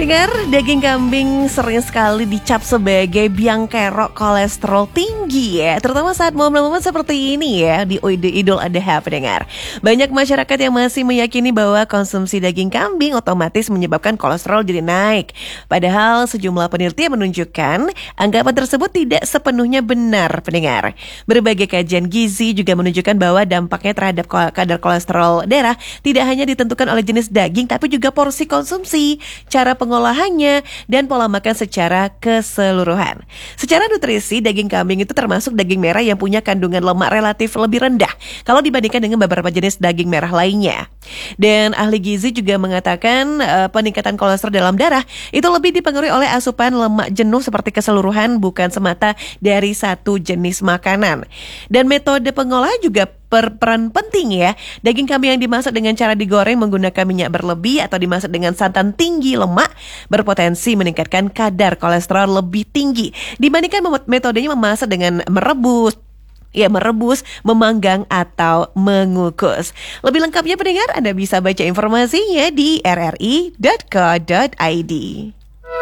Dengar, daging kambing sering sekali dicap sebagai biang kerok kolesterol tinggi ya, terutama saat momen-momen seperti ini ya, di Idul Adha pendengar. Banyak masyarakat yang masih meyakini bahwa konsumsi daging kambing otomatis menyebabkan kolesterol jadi naik. Padahal sejumlah penelitian menunjukkan anggapan tersebut tidak sepenuhnya benar pendengar. Berbagai kajian gizi juga menunjukkan bahwa dampaknya terhadap kadar kolesterol darah tidak hanya ditentukan oleh jenis daging tapi juga porsi konsumsi, cara pengolahannya, dan pola makan secara keseluruhan. Secara nutrisi, daging kambing itu termasuk daging merah yang punya kandungan lemak relatif lebih rendah kalau dibandingkan dengan beberapa jenis daging merah lainnya. Dan ahli gizi juga mengatakan peningkatan kolesterol dalam darah itu lebih dipengaruhi oleh asupan lemak jenuh seperti keseluruhan, bukan semata dari satu jenis makanan. Dan metode pengolahan juga berperan penting ya. Daging kambing yang dimasak dengan cara digoreng menggunakan minyak berlebih atau dimasak dengan santan tinggi lemak berpotensi meningkatkan kadar kolesterol lebih tinggi dibandingkan metodenya memasak dengan merebus, memanggang atau mengukus. Lebih lengkapnya pendengar, Anda bisa baca informasinya di rri.co.id.